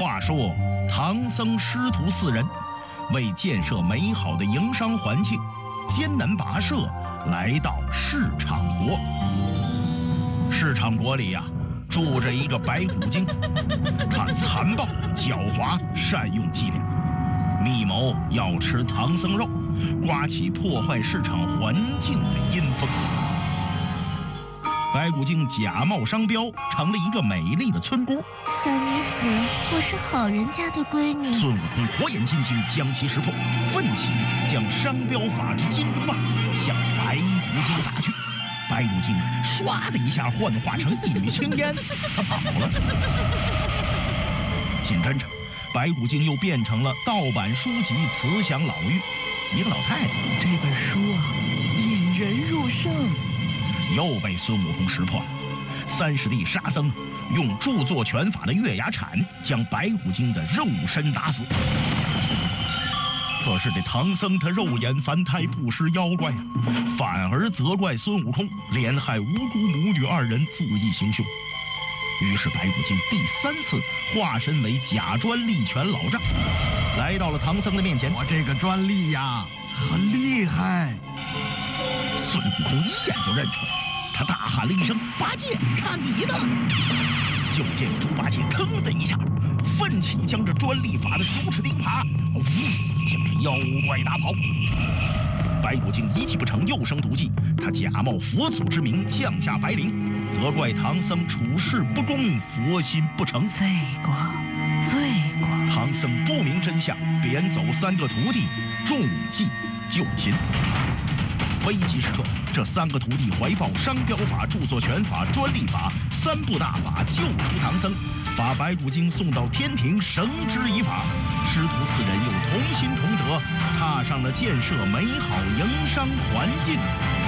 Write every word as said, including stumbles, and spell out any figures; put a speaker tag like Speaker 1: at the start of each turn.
Speaker 1: 话说，唐僧师徒四人为建设美好的营商环境，艰难跋涉来到市场国。市场国里呀、啊，住着一个白骨精，他残暴狡猾，善用伎俩，密谋要吃唐僧肉，刮起破坏市场环境的阴风。白骨精假冒商标，成了一个美丽的村姑。
Speaker 2: 小女子，我是好人家的闺女。
Speaker 1: 孙悟空火眼金睛将其识破，奋起将商标法之金箍棒向白骨精打去。白骨精唰的一下幻化成一缕青烟，他跑了。紧跟着，白骨精又变成了盗版书籍慈祥老妪，一个老太太。
Speaker 3: 这本书啊，引人入胜。
Speaker 1: 又被孙悟空识破了。三师弟沙僧用著作权法的月牙铲将白骨精的肉身打死。可是这唐僧他肉眼凡胎，不识妖怪啊，反而责怪孙悟空连害无辜母女二人，恣意行凶。于是白骨精第三次化身为假专利权老丈，来到了唐僧的面前。
Speaker 4: 我这个专利呀，很厉害。
Speaker 1: 孙悟空一眼就认出来，他大喊了一声：“八戒，看你的！”就见猪八戒腾的一下，奋起将这专利法的猪齿钉耙，呜，将这妖怪打跑。白骨精一气不成，又生毒计，他假冒佛祖之名降下白灵，责怪唐僧处事不公，佛心不成。
Speaker 3: 罪过，罪过！
Speaker 1: 唐僧不明真相，贬走三个徒弟，中计就擒。危急时刻，这三个徒弟怀抱商标法、著作权法、专利法三部大法，救出唐僧，把白骨精送到天庭绳之以法。师徒四人又同心同德，踏上了建设美好营商环境